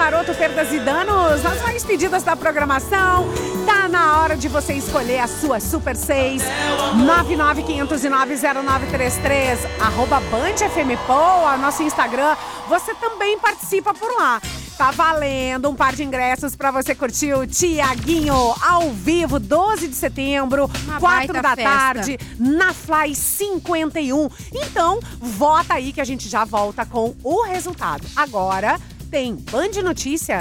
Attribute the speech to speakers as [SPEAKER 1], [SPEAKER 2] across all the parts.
[SPEAKER 1] Maroto Perdas e Danos, as mais pedidas da programação. Tá na hora de você escolher a sua Super 6. 995090933, @BandFMPoa, nosso Instagram. Você também participa por lá. Tá valendo um par de ingressos pra você curtir o Tiaguinho ao vivo, 12 de setembro, 4 da tarde, na Fly 51. Então, vota aí que a gente já volta com o resultado. Agora tem Band Notícias.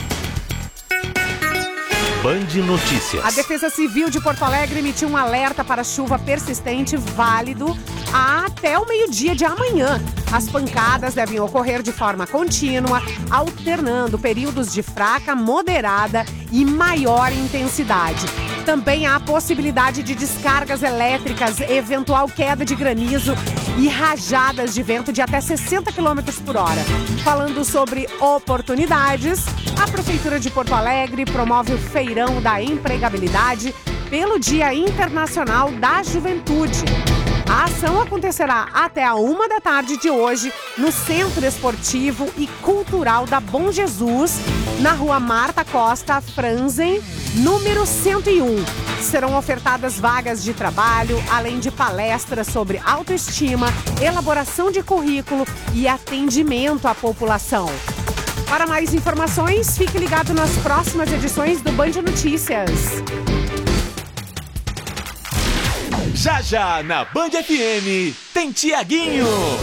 [SPEAKER 2] Band Notícias.
[SPEAKER 1] A Defesa Civil de Porto Alegre emitiu um alerta para chuva persistente válido até o meio-dia de amanhã. As pancadas devem ocorrer de forma contínua, alternando períodos de fraca, moderada e maior intensidade. Também há a possibilidade de descargas elétricas, eventual queda de granizo e rajadas de vento de até 60 km por hora. Falando sobre oportunidades, a Prefeitura de Porto Alegre promove o Feirão da Empregabilidade pelo Dia Internacional da Juventude. A ação acontecerá até a 1 da tarde de hoje no Centro Esportivo e Cultural da Bom Jesus, na Rua Marta Costa Franzen, número 101. Serão ofertadas vagas de trabalho, além de palestras sobre autoestima, elaboração de currículo e atendimento à população. Para mais informações, fique ligado nas próximas edições do Band Notícias.
[SPEAKER 2] Já já na Band FM tem Tiaguinho.